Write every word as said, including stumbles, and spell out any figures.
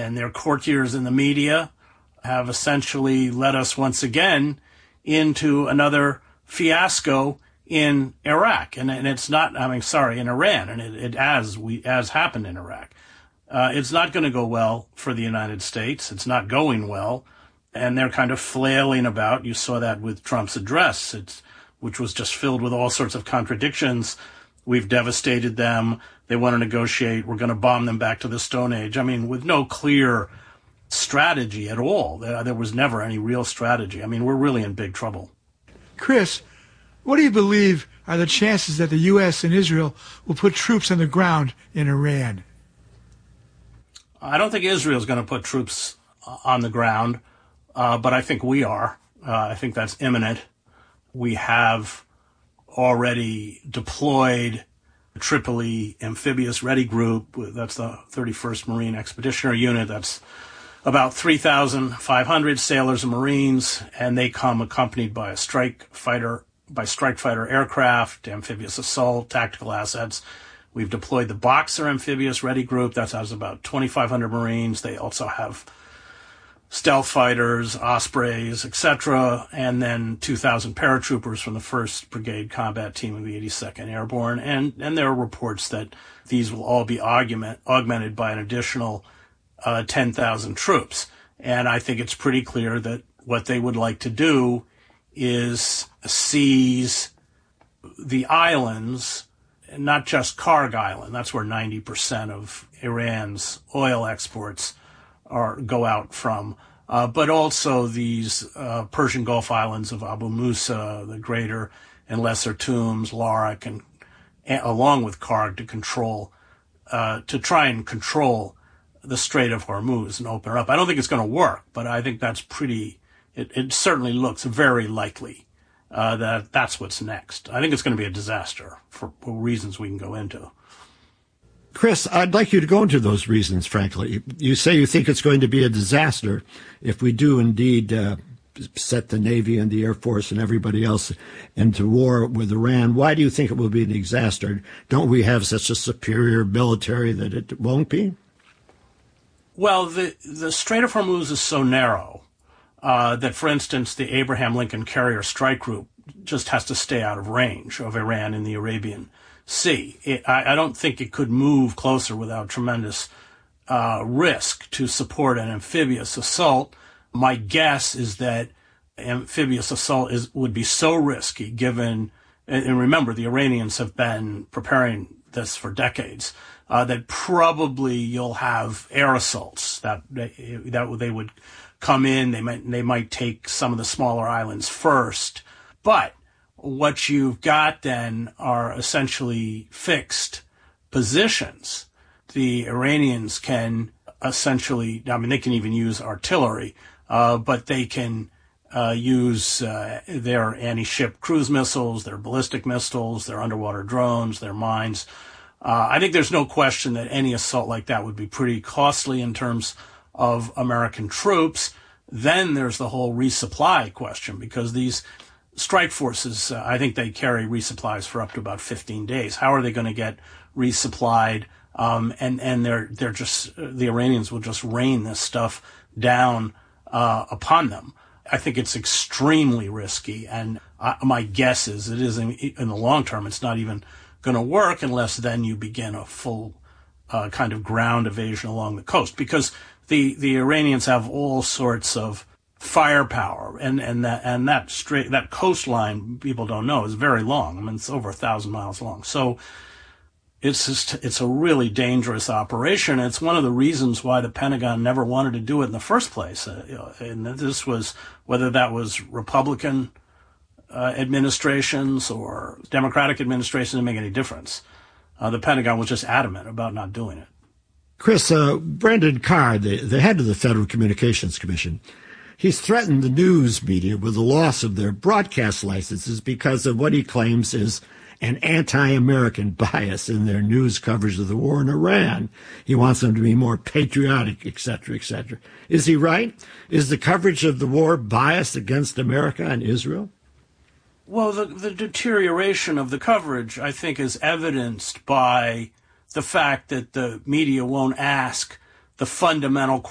and their courtiers in the media have essentially led us once again into another fiasco in Iraq. And, and it's not, I mean, sorry, in Iran, and it, it as we as happened in Iraq. Uh, it's not going to go well for the United States. It's not going well. And they're kind of flailing about. You saw that with Trump's address, it's, which was just filled with all sorts of contradictions. We've devastated them. They want to negotiate. We're going to bomb them back to the Stone Age. I mean, with no clear strategy at all. There, there was never any real strategy. I mean, we're really in big trouble. Chris, what do you believe are the chances that the U S and Israel will put troops on the ground in Iran? I don't think Israel's going to put troops on the ground, uh, but I think we are. Uh, I think that's imminent. We have already deployed the Tripoli Amphibious Ready Group. That's the thirty-first Marine Expeditionary Unit. That's about three thousand five hundred sailors and Marines, and they come accompanied by a strike fighter, by strike fighter aircraft, amphibious assault, tactical assets. We've deployed the Boxer Amphibious Ready Group. That has about twenty-five hundred Marines. They also have stealth fighters, Ospreys, et cetera, and then two thousand paratroopers from the first Brigade Combat Team of the eighty-second Airborne. And, and there are reports that these will all be augment, augmented by an additional uh, ten thousand troops. And I think it's pretty clear that what they would like to do is seize the islands, not just Karg Island. That's where ninety percent of Iran's oil exports are go out from, uh, but also these uh, Persian Gulf islands of Abu Musa, the Greater and Lesser Tombs, Larak, and, and along with Karg to control, uh, to try and control the Strait of Hormuz and open it up. I don't think it's going to work, but I think that's pretty. It, it certainly looks very likely uh, that that's what's next. I think it's going to be a disaster for reasons we can go into. Chris, I'd like you to go into those reasons, frankly. You say you think it's going to be a disaster if we do indeed uh, set the Navy and the Air Force and everybody else into war with Iran. Why do you think it will be a disaster? Don't we have such a superior military that it won't be? Well, the, the Strait of Hormuz is so narrow uh, that, for instance, the Abraham Lincoln Carrier Strike Group just has to stay out of range of Iran in the Arabian Sea. It, I, I don't think it could move closer without tremendous uh, risk to support an amphibious assault. My guess is that amphibious assault is would be so risky given, and, and remember, the Iranians have been preparing this for decades, uh, that probably you'll have air assaults that, that they would come in. They might, they might take some of the smaller islands first, but what you've got then are essentially fixed positions. The Iranians can essentially, I mean, they can even use artillery, uh, but they can uh, use uh, their anti-ship cruise missiles, their ballistic missiles, their underwater drones, their mines. Uh, I think there's no question that any assault like that would be pretty costly in terms of American troops. Then there's the whole resupply question, because these strike forces, uh, I think they carry resupplies for up to about fifteen days. How are they going to get resupplied? Um, and, and they're, they're just, the Iranians will just rain this stuff down, uh, upon them. I think it's extremely risky. And uh, my guess is it is in, in the long term, it's not even going to work unless then you begin a full, uh, kind of ground invasion along the coast, because the, the Iranians have all sorts of firepower, and and that and that straight that coastline, people don't know, is very long. I mean, it's over a thousand miles long. So it's just it's a really dangerous operation. It's one of the reasons why the Pentagon never wanted to do it in the first place. Uh, and this was whether that was Republican uh, administrations or Democratic administrations, didn't make any difference. Uh, the Pentagon was just adamant about not doing it. Chris, uh, Brendan Carr, the, the head of the Federal Communications Commission, he's threatened the news media with the loss of their broadcast licenses because of what he claims is an anti-American bias in their news coverage of the war in Iran. He wants them to be more patriotic, et cetera, et cetera. Is he right? Is the coverage of the war biased against America and Israel? Well, the, the deterioration of the coverage, I think, is evidenced by the fact that the media won't ask the fundamental